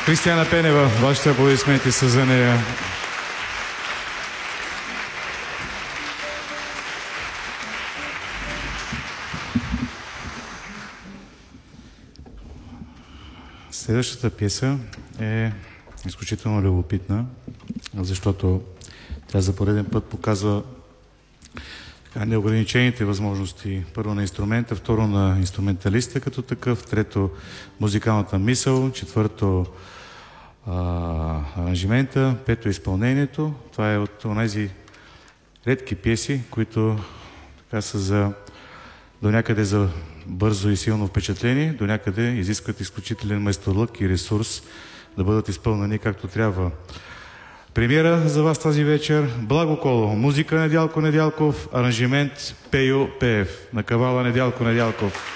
Кристияна Пенева, вашите аплодисменти са за нея. Следващата пиеса е изключително любопитна, защото тя за пореден път показва неограничените възможности, първо на инструмента, второ на инструменталиста като такъв, трето музикалната мисъл, четвърто аранжимента, пето изпълнението. Това е от онези редки пиеси, които така са до някъде за бързо и силно впечатление, до някъде изискват изключителен майсторлък и ресурс да бъдат изпълнени както трябва. Премиера за вас тази вечер Благо Коло, музика Недялко Недялков, аранжимент Пейо Пеев на кавала Недялко Недялков.